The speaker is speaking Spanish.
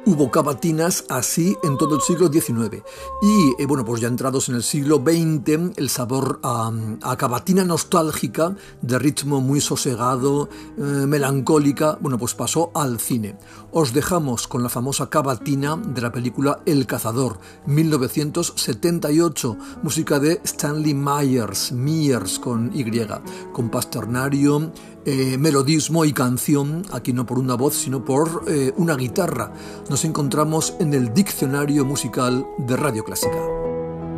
Hubo cavatinas así en todo el siglo XIX. Y bueno, pues ya entrados en el siglo XX, el sabor a cavatina nostálgica, de ritmo muy sosegado, melancólica, bueno, pues pasó al cine. Os dejamos con la famosa cavatina de la película El Cazador, 1978, música de Stanley Myers con Y, con pasternario, melodismo y canción, aquí no por una voz, sino por una guitarra. Nos encontramos en el diccionario musical de Radio Clásica.